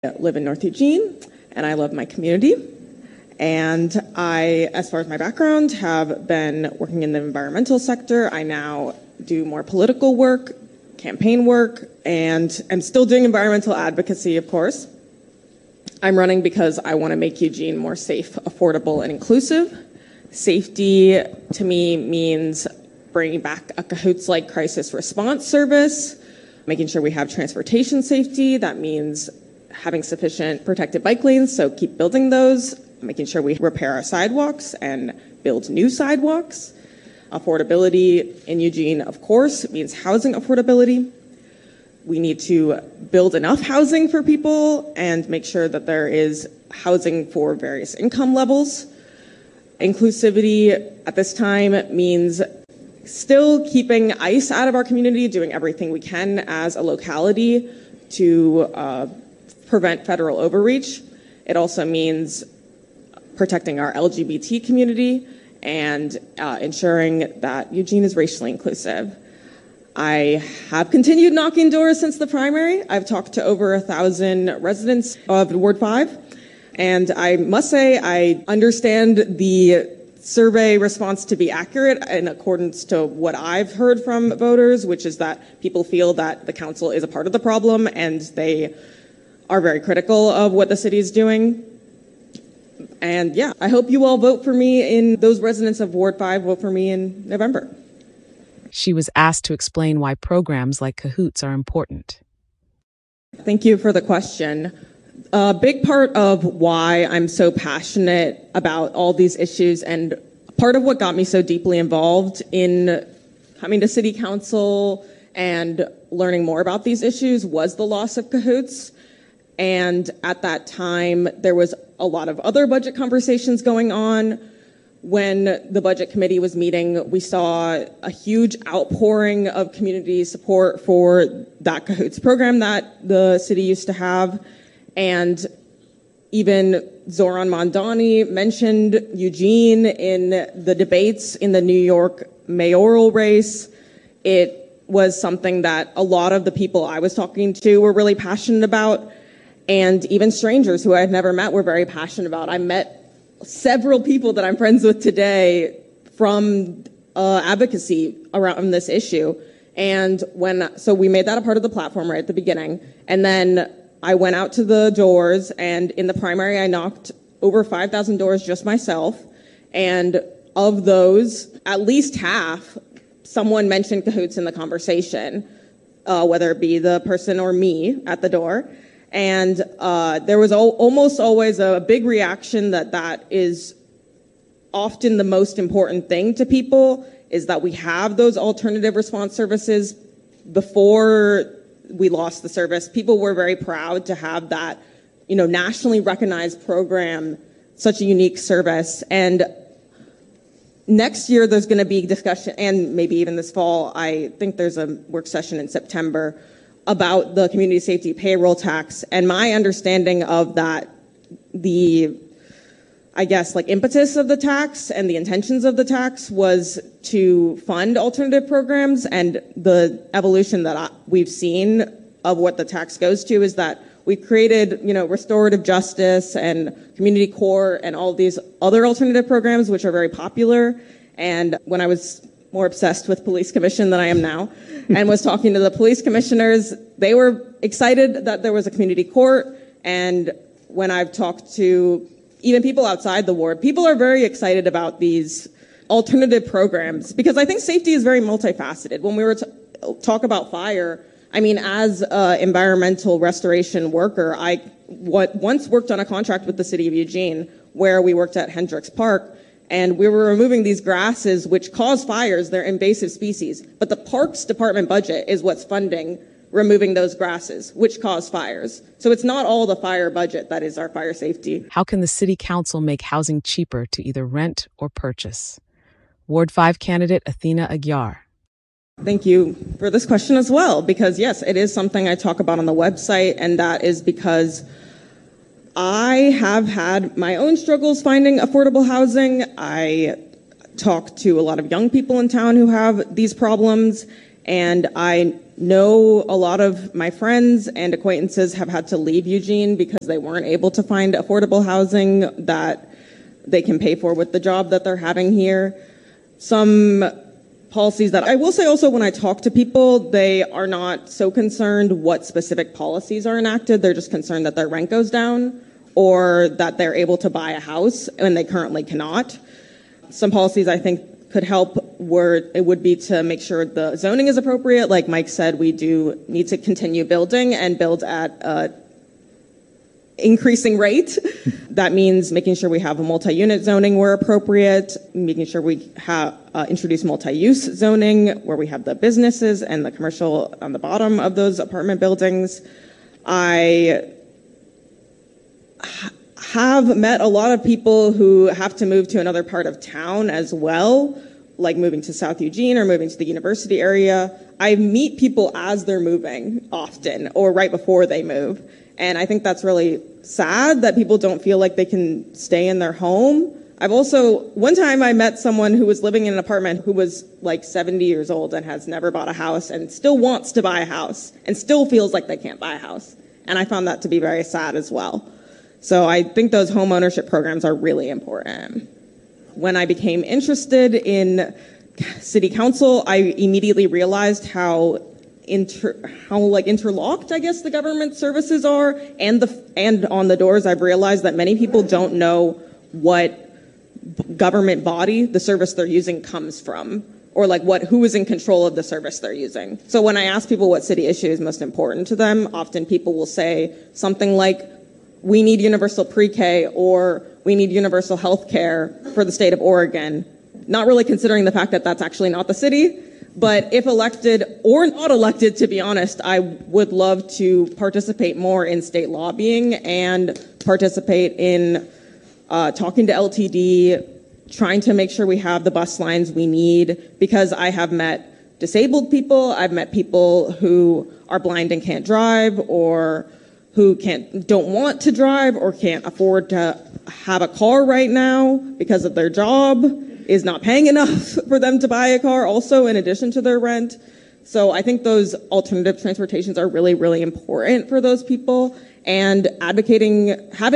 I live in North Eugene, and I love my community. And I, as far as my background, have been working in the environmental sector. I now do more political work, campaign work, and I'm still doing environmental advocacy, of course. I'm running because I want to make Eugene more safe, affordable, and inclusive. Safety, to me, means bringing back a Cahoots-like crisis response service, making sure we have transportation safety. That means having sufficient protected bike lanes, so keep building those, making sure we repair our sidewalks and build new sidewalks. Affordability in Eugene, of course, means housing affordability. We need to build enough housing for people and make sure that there is housing for various income levels. Inclusivity at this time means still keeping ICE out of our community, doing everything we can as a locality to prevent federal overreach. It also means protecting our LGBT community and ensuring that Eugene is racially inclusive. I have continued knocking doors since the primary. I've talked to over 1,000 residents of Ward 5, and I must say I understand the survey response to be accurate in accordance to what I've heard from voters, which is that people feel that the council is a part of the problem and they are very critical of what the city is doing. And yeah, I hope you all vote for me in those residents of Ward 5 vote for me in November. She was asked to explain why programs like Cahoots are important. Thank you for the question. A big part of why I'm so passionate about all these issues and part of what got me so deeply involved in coming to city council and learning more about these issues was the loss of Cahoots. And at that time, there was a lot of other budget conversations going on. When the budget committee was meeting, we saw a huge outpouring of community support for that Cahoots program that the city used to have. And even Zoran Mondani mentioned Eugene in the debates in the New York mayoral race. It was something that a lot of the people I was talking to were really passionate about. And even strangers who I had never met were very passionate about. I met several people that I'm friends with today from advocacy around this issue. And so we made that a part of the platform right at the beginning. And then I went out to the doors, and in the primary, I knocked over 5,000 doors just myself. And of those, at least half, someone mentioned Cahoots in the conversation, whether it be the person or me at the door. And there was almost always a big reaction that is often the most important thing to people, is that we have those alternative response services. Before we lost the service, people were very proud to have that, nationally recognized program, such a unique service. And next year there's going to be discussion, and maybe even this fall, I think there's a work session in September about the community safety payroll tax. And my understanding of that, the impetus of the tax and the intentions of the tax was to fund alternative programs. And the evolution that we've seen of what the tax goes to is that we created, restorative justice and community court and all these other alternative programs, which are very popular. And when I was more obsessed with police commission than I am now, and was talking to the police commissioners, they were excited that there was a community court. And when I've talked to even people outside the ward, people are very excited about these alternative programs, because I think safety is very multifaceted. When we were talk about fire, as an environmental restoration worker, I once worked on a contract with the city of Eugene where we worked at Hendricks Park, and we were removing these grasses which cause fires. They're invasive species. But the Parks Department budget is what's funding removing those grasses, which cause fires. So it's not all the fire budget that is our fire safety. How can the city council make housing cheaper to either rent or purchase? Ward 5 candidate Athena Aguiar. Thank you for this question as well, because yes, it is something I talk about on the website, and that is because I have had my own struggles finding affordable housing. I talk to a lot of young people in town who have these problems, and I know a lot of my friends and acquaintances have had to leave Eugene because they weren't able to find affordable housing that they can pay for with the job that they're having here. Some policies that I will say also, when I talk to people, they are not so concerned what specific policies are enacted. They're just concerned that their rent goes down or that they're able to buy a house and they currently cannot. Some policies I think could help would be to make sure the zoning is appropriate. Like Mike said, we do need to continue building and build at a increasing rate. That means making sure we have a multi-unit zoning where appropriate, making sure we have introduce multi-use zoning where we have the businesses and the commercial on the bottom of those apartment buildings. I have met a lot of people who have to move to another part of town as well, like moving to South Eugene or moving to the university area. I meet people as they're moving often or right before they move. And I think that's really sad that people don't feel like they can stay in their home. One time I met someone who was living in an apartment who was like 70 years old and has never bought a house and still wants to buy a house and still feels like they can't buy a house. And I found that to be very sad as well. So I think those home ownership programs are really important. When I became interested in city council, I immediately realized how interlocked, I guess, the government services are, and on the doors, I've realized that many people don't know what government body the service they're using comes from, or who is in control of the service they're using. So when I ask people what city issue is most important to them, often people will say something like, we need universal pre-K, or we need universal health care for the state of Oregon, not really considering the fact that that's actually not the city. But if elected or not elected, to be honest, I would love to participate more in state lobbying and participate in talking to LTD, trying to make sure we have the bus lines we need, because I have met disabled people, I've met people who are blind and can't drive, or who don't want to drive or can't afford to have a car right now because of their job is not paying enough for them to buy a car also in addition to their rent. So I think those alternative transportations are really, really important for those people, and having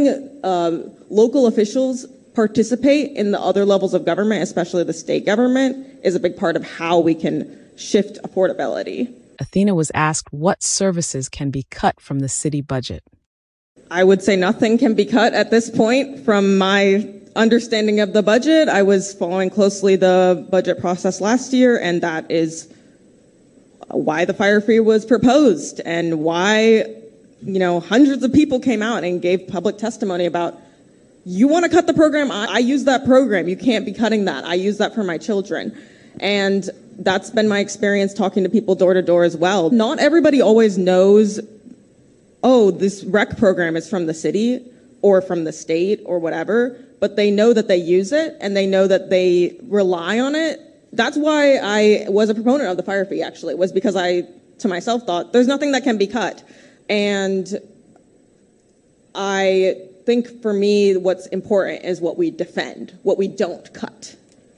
local officials participate in the other levels of government, especially the state government, is a big part of how we can shift affordability. Athena was asked what services can be cut from the city budget. I would say nothing can be cut at this point. From my understanding of the budget, I was following closely the budget process last year, and that is why the fire fee was proposed and why, hundreds of people came out and gave public testimony about, you want to cut the program? I use that program. You can't be cutting that. I use that for my children. And that's been my experience talking to people door to door as well. Not everybody always knows, oh, this rec program is from the city or from the state or whatever, but they know that they use it and they know that they rely on it. That's why I was a proponent of the fire fee, actually, was because I, to myself, thought there's nothing that can be cut. And I think for me, what's important is what we defend, what we don't cut.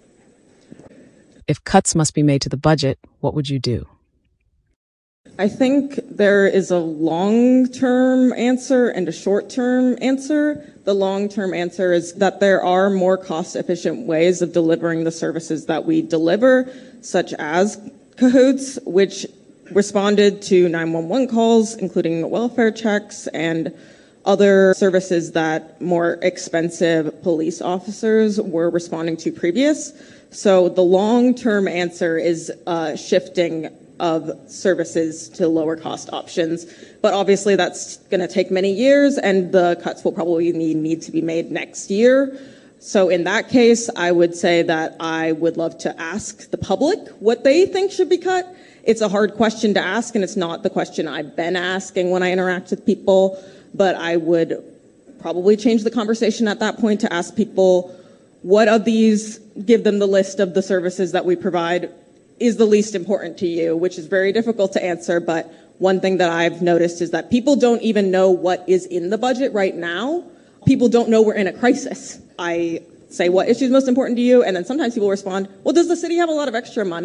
If cuts must be made to the budget, what would you do? I think there is a long-term answer and a short-term answer. The long-term answer is that there are more cost-efficient ways of delivering the services that we deliver, such as Cahoots, which responded to 911 calls, including welfare checks and other services that more expensive police officers were responding to previous. So the long-term answer is shifting of services to lower cost options. But obviously that's going to take many years, and the cuts will probably need to be made next year. So in that case, I would say that I would love to ask the public what they think should be cut. It's a hard question to ask, and it's not the question I've been asking when I interact with people, but I would probably change the conversation at that point to ask people, what of these, give them the list of the services that we provide, is the least important to you, which is very difficult to answer. But one thing that I've noticed is that people don't even know what is in the budget right now. People don't know we're in a crisis. I say, what issue is most important to you? And then sometimes people respond, well, does the city have a lot of extra money?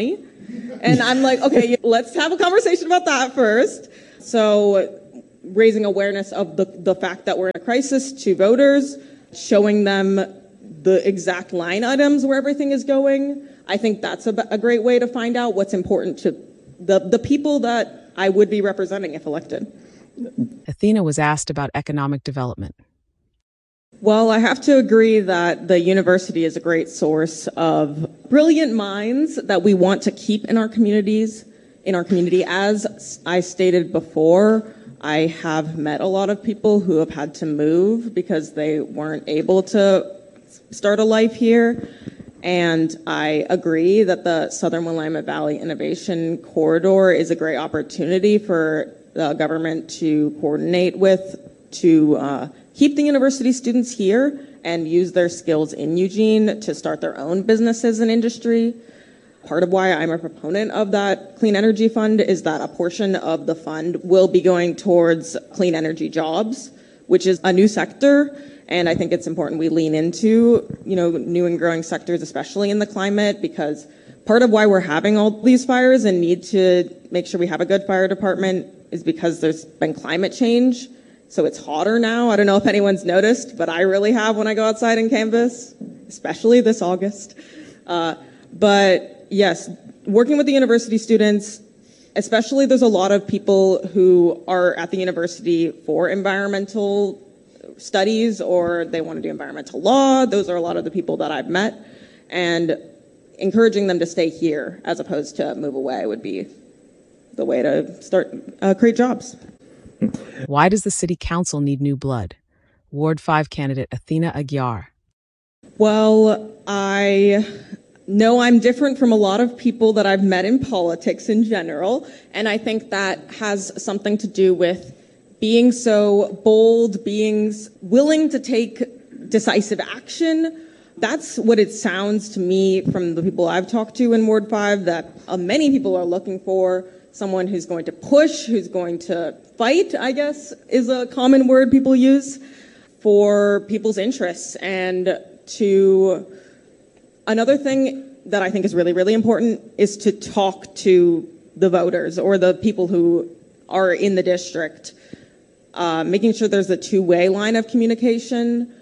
And I'm like, okay, let's have a conversation about that first. So raising awareness of the fact that we're in a crisis to voters, showing them the exact line items where everything is going. I think that's a great way to find out what's important to the people that I would be representing if elected. Athena was asked about economic development. Well, I have to agree that the university is a great source of brilliant minds that we want to keep in our communities. In our community, as I stated before, I have met a lot of people who have had to move because they weren't able to start a life here. And I agree that the Southern Willamette Valley Innovation Corridor is a great opportunity for the government to coordinate with to keep the university students here and use their skills in Eugene to start their own businesses and industry. Part of why I'm a proponent of that Clean Energy Fund is that a portion of the fund will be going towards clean energy jobs, which is a new sector. And I think it's important we lean into, new and growing sectors, especially in the climate, because part of why we're having all these fires and need to make sure we have a good fire department is because there's been climate change. So it's hotter now. I don't know if anyone's noticed, but I really have when I go outside and canvass, especially this August. But yes, working with the university students, especially there's a lot of people who are at the university for environmental studies or they want to do environmental law. Those are a lot of the people that I've met. And encouraging them to stay here as opposed to move away would be the way to start create jobs. Why does the city council need new blood? Ward 5 candidate Athena Aguiar. Well, I know I'm different from a lot of people that I've met in politics in general, and I think that has something to do with being so bold, being willing to take decisive action. That's what it sounds to me from the people I've talked to in Ward 5 that many people are looking for. Someone who's going to push, who's going to fight, I guess, is a common word people use for people's interests. And another thing that I think is really, really important is to talk to the voters or the people who are in the district, making sure there's a two-way line of communication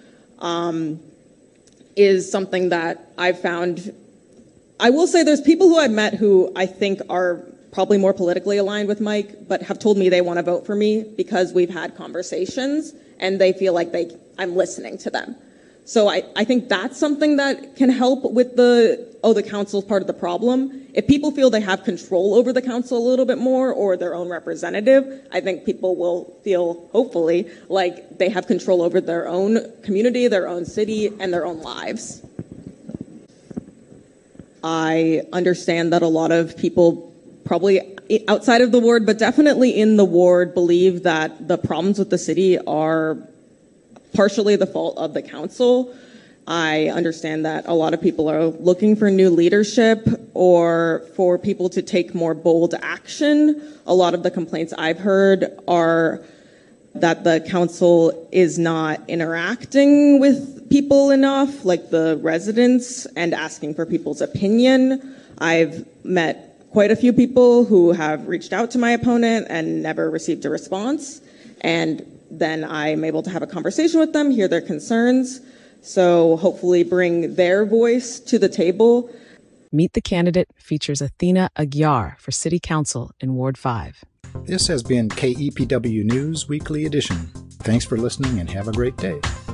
is something that I've found. I will say there's people who I've met who I think are probably more politically aligned with Mike, but have told me they want to vote for me because we've had conversations and they feel like I'm listening to them. So I think that's something that can help with the council's part of the problem. If people feel they have control over the council a little bit more or their own representative, I think people will feel, hopefully, like they have control over their own community, their own city, and their own lives. I understand that a lot of people probably outside of the ward, but definitely in the ward, believe that the problems with the city are partially the fault of the council. I understand that a lot of people are looking for new leadership or for people to take more bold action. A lot of the complaints I've heard are that the council is not interacting with people enough, like the residents, and asking for people's opinion. I've met quite a few people who have reached out to my opponent and never received a response. And then I'm able to have a conversation with them, hear their concerns, so hopefully bring their voice to the table. Meet the Candidate features Athena Aguiar for City Council in Ward 5. This has been KEPW News Weekly Edition. Thanks for listening and have a great day.